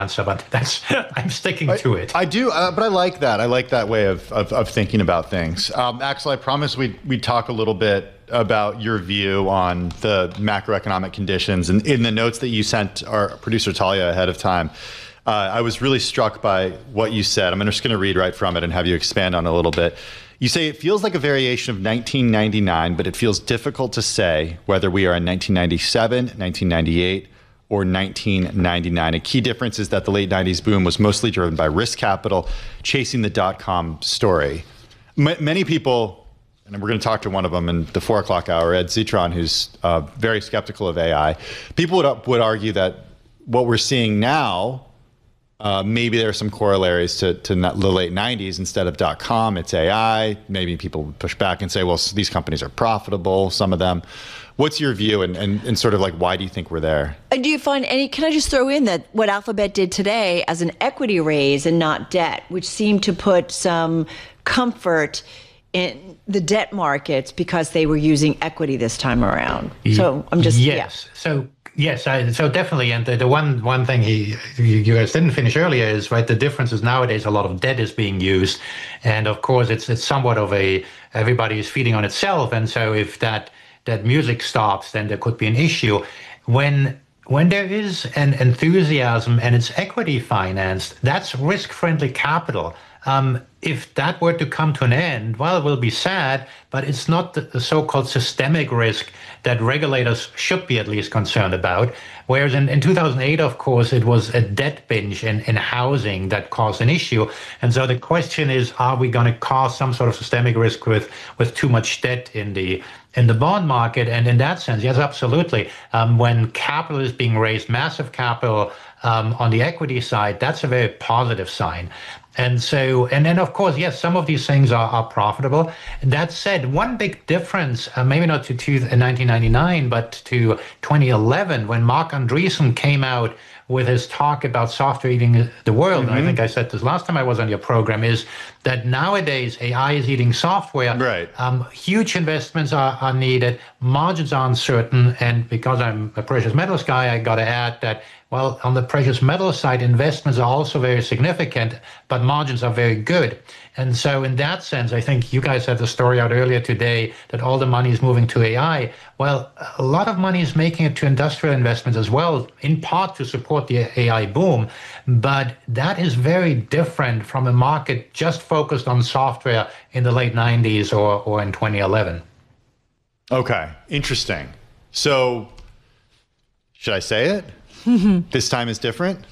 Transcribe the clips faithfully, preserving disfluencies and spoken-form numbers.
answer, but that's I'm sticking I, to it. I do, uh, but I like that. I like that way of of, of thinking about things. Um, Axel, I promised we'd, we'd talk a little bit about your view on the macroeconomic conditions. And in the notes that you sent our producer Talia ahead of time, uh, I was really struck by what you said. I'm just going to read right from it and have you expand on it a little bit. You say it feels like a variation of nineteen ninety-nine, but it feels difficult to say whether we are in nineteen ninety-seven, nineteen ninety-eight, or nineteen ninety-nine. A key difference is that the late nineties boom was mostly driven by risk capital chasing the dot-com story. M- many people, and we're going to talk to one of them in the four o'clock hour, Ed Zitron, who's uh, very skeptical of A I. People would, would argue that what we're seeing now, uh, maybe there are some corollaries to, to the late nineties. Instead of dot-com, it's A I. Maybe people would push back and say, well, these companies are profitable, some of them. What's your view, and, and, and sort of like, why do you think we're there? Do you find any, can I just throw in that what Alphabet did today as an equity raise and not debt, which seemed to put some comfort in the debt markets because they were using equity this time around. So I'm just, yes. Yeah. So, yes, I, so definitely. And the, the one one thing he you guys didn't finish earlier is, right, the difference is nowadays a lot of debt is being used. And of course, it's it's somewhat of a, everybody is feeding on itself. And so if that, that music stops, then there could be an issue. When when there is an enthusiasm and it's equity financed, that's risk-friendly capital. Um, if that were to come to an end, well, it will be sad, but it's not the, the so-called systemic risk that regulators should be at least concerned about. Whereas in, in two thousand eight, of course, it was a debt binge in, in housing that caused an issue. And so the question is, are we going to cause some sort of systemic risk with, with too much debt in the in the bond market? And in that sense, yes, absolutely. Um, when capital is being raised, massive capital um, on the equity side, that's a very positive sign. And so, and then of course, yes, some of these things are, are profitable. That said, one big difference, uh, maybe not to, to nineteen ninety-nine, but to twenty eleven, when Marc Andreessen came out with his talk about software eating the world, mm-hmm. and I think I said this last time I was on your program, is that nowadays A I is eating software. Right. Um, huge investments are, are needed, margins are uncertain, and because I'm a precious metals guy, I got to add that, well, on the precious metal side, investments are also very significant, but margins are very good. And so in that sense, I think you guys had the story out earlier today that all the money is moving to A I. Well, a lot of money is making it to industrial investments as well, in part to support the A I boom. But that is very different from a market just focused on software in the late nineties or, or in twenty eleven. Okay, interesting. So should I say it? This time is different?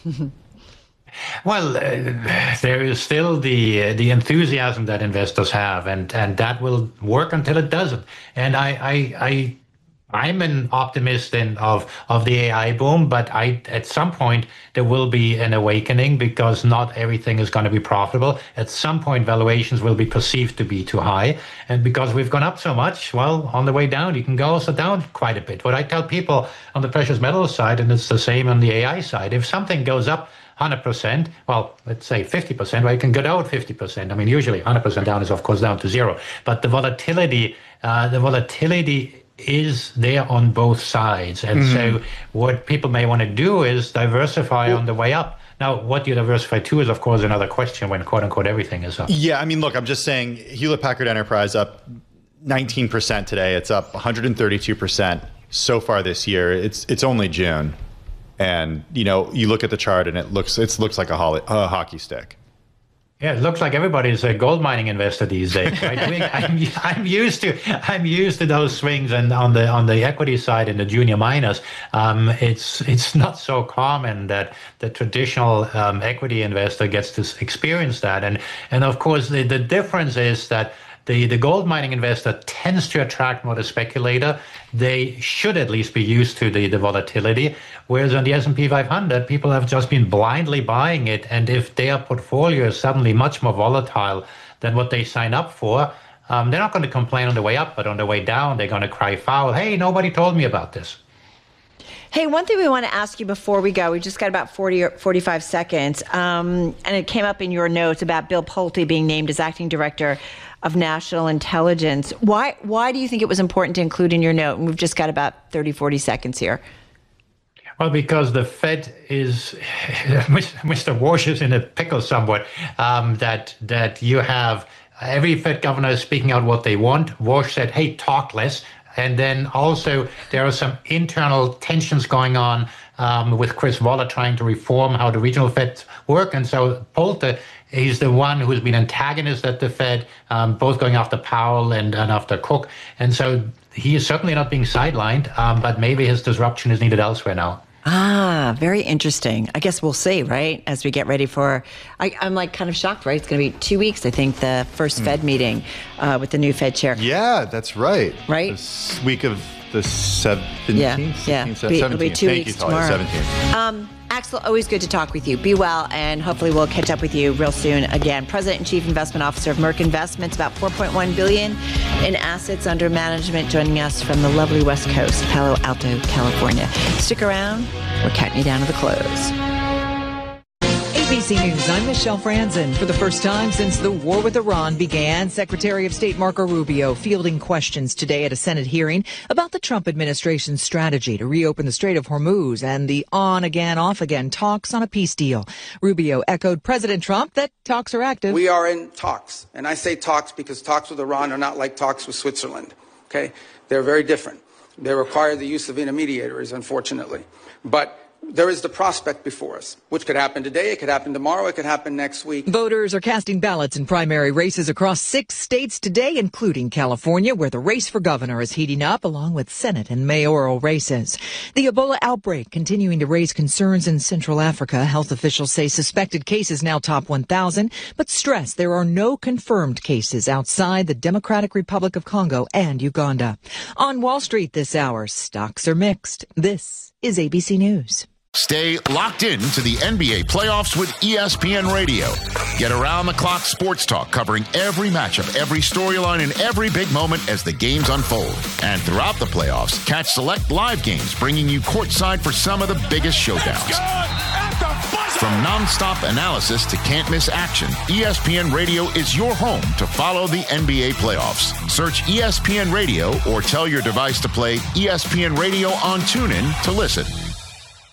Well, uh, there is still the uh, the enthusiasm that investors have, and, and that will work until it doesn't. And I I, I I'm an optimist in, of of the A I boom, but I at some point there will be an awakening because not everything is going to be profitable. At some point, valuations will be perceived to be too high, and because we've gone up so much, well, on the way down, you can go also down quite a bit. What I tell people on the precious metals side, and it's the same on the A I side, if something goes up one hundred percent, well, let's say fifty percent, well, you can go down fifty percent. I mean, usually one hundred percent down is, of course, down to zero. But the volatility, uh, the volatility is there on both sides. And mm-hmm. so what people may want to do is diversify well, on the way up. Now, what you diversify to is, of course, another question when, quote unquote, everything is up. Yeah, I mean, look, I'm just saying Hewlett-Packard Enterprise up nineteen percent today. It's up one hundred thirty-two percent so far this year. It's it's only June. And, you know, you look at the chart and it looks it looks like a, holly, a hockey stick. Yeah, it looks like everybody's a gold mining investor these days. Right? I mean, I'm, I'm used to I'm used to those swings, and on the on the equity side and the junior miners, um, it's it's not so common that the traditional um, equity investor gets to experience that. And and of course, the, the difference is that The, the gold mining investor tends to attract more the speculator. They should at least be used to the, the volatility, whereas on the S and P five hundred, people have just been blindly buying it. And if their portfolio is suddenly much more volatile than what they sign up for, um, they're not going to complain on the way up, but on the way down, they're going to cry foul. Hey, nobody told me about this. Hey, one thing we want to ask you before we go, we just got about forty or forty-five seconds, um, and it came up in your notes about Bill Pulte being named as acting director of national intelligence. Why why do you think it was important to include in your note? And we've just got about thirty, forty seconds here. Well, because the Fed is, Mister Walsh is in a pickle somewhat, um, that that you have every Fed governor speaking out what they want. Walsh said, hey, talk less. And then also there are some internal tensions going on um, with Chris Waller trying to reform how the regional Feds work. And so Poulter, he's the one who's been antagonist at the Fed, um, both going after Powell and, and after Cook. And so he is certainly not being sidelined, um, but maybe his disruption is needed elsewhere now. Ah, very interesting. I guess we'll see, right? As we get ready for, I, I'm like kind of shocked, right? It's going to be two weeks, I think, the first mm. Fed meeting uh, with the new Fed chair. Yeah, that's right. Right? This week of the seventeenth? Yeah, yeah. seventeenth. It'll be two Thank weeks you, Talia, tomorrow. seventeenth. Um, Axel, always good to talk with you. Be well, and hopefully we'll catch up with you real soon again. President and Chief Investment Officer of Merck Investments, about four point one billion dollars in assets under management, joining us from the lovely West Coast, Palo Alto, California. Stick around. We're counting you down to the close. A B C News, I'm Michelle Franzen. For the first time since the war with Iran began, Secretary of State Marco Rubio fielding questions today at a Senate hearing about the Trump administration's strategy to reopen the Strait of Hormuz and the on-again, off-again talks on a peace deal. Rubio echoed President Trump that talks are active. We are in talks, and I say talks because talks with Iran are not like talks with Switzerland, okay? They're very different. They require the use of intermediaries, unfortunately. But there is the prospect before us, which could happen today, it could happen tomorrow, it could happen next week. Voters are casting ballots in primary races across six states today, including California, where the race for governor is heating up, along with Senate and mayoral races. The Ebola outbreak continuing to raise concerns in Central Africa. Health officials say suspected cases now top one thousand, but stress there are no confirmed cases outside the Democratic Republic of Congo and Uganda. On Wall Street this hour, stocks are mixed. This is A B C News. Stay locked in to the N B A playoffs with E S P N Radio. Get around-the-clock sports talk covering every matchup, every storyline, and every big moment as the games unfold. And throughout the playoffs, catch select live games bringing you courtside for some of the biggest showdowns. From nonstop analysis to can't-miss action, E S P N Radio is your home to follow the N B A playoffs. Search E S P N Radio or tell your device to play E S P N Radio on TuneIn to listen.